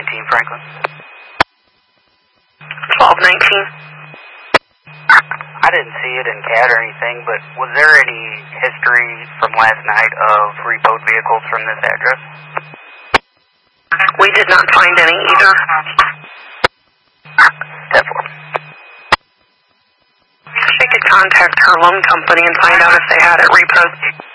1219 Franklin. 1219. I didn't see it in CAD or anything, but was there any history from last night of repoed vehicles from this address? We did not find any either. 10-4. She could contact her loan company and find out if they had it repoed.